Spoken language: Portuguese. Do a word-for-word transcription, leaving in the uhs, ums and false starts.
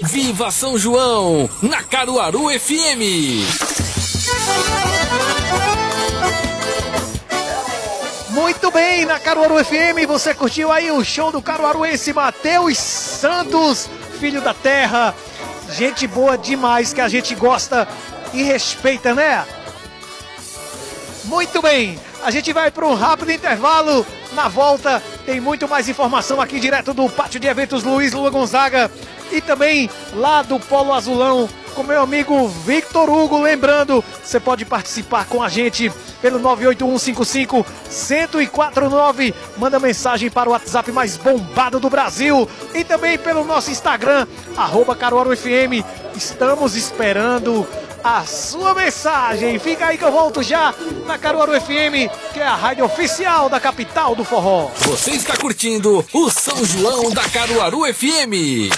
Viva São João, na Caruaru F M. Muito bem, na Caruaru F M, você curtiu aí o show do caruaruense Matheus Santos, filho da terra. Gente boa demais, que a gente gosta e respeita, né? Muito bem, a gente vai para um rápido intervalo. Na volta tem muito mais informação aqui direto do Pátio de Eventos Luiz Lula Gonzaga e também lá do Polo Azulão com meu amigo Victor Hugo. Lembrando, você pode participar com a gente pelo nove oito um cinco cinco um zero quatro nove. Manda mensagem para o WhatsApp mais bombado do Brasil e também pelo nosso Instagram, arroba Caruaru F M. Estamos esperando a sua mensagem. Fica aí que eu volto já na Caruaru F M, que é a rádio oficial da capital do forró. Você está curtindo o São João da Caruaru F M.